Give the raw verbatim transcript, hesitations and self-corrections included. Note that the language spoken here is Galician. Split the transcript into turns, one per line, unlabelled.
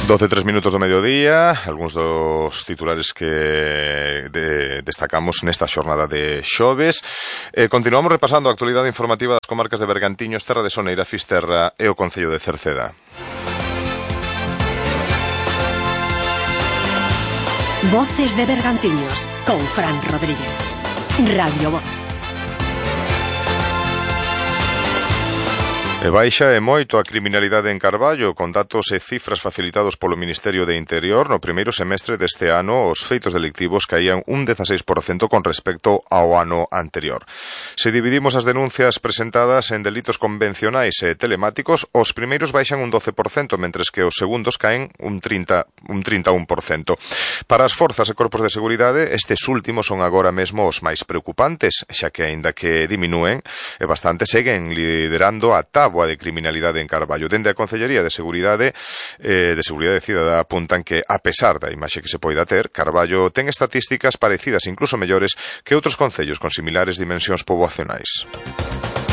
doce e tres minutos do mediodía, algúns dos titulares que de, destacamos nesta xornada de xoves. Eh, continuamos repasando a actualidade informativa das comarcas de Bergantiños, Terra de Soneira, Fisterra e o concello de Cerceda.
Voces de Bergantiños, con Fran Rodríguez. Radio Voz.
E baixa e moito a criminalidade en Carballo, con datos e cifras facilitados polo Ministerio de Interior. No primeiro semestre deste ano, os feitos delictivos caían un dieciséis por cento con respecto ao ano anterior. Se dividimos as denuncias presentadas en delitos convencionais e telemáticos, os primeiros baixan un doce por cento, mentres que os segundos caen un trinta, un trinta e un por cento. Para as forzas e corpos de seguridade, estes últimos son agora mesmo os máis preocupantes, xa que, aínda que diminúen, e bastante seguen liderando a táboa de criminalidade en Carballo. Dende a Concellería de Seguridade eh, de Seguridade Cidadá apuntan que, a pesar da imaxe que se poida ter, Carballo ten estatísticas parecidas, incluso mellores, que outros concellos con similares dimensións poboacionais.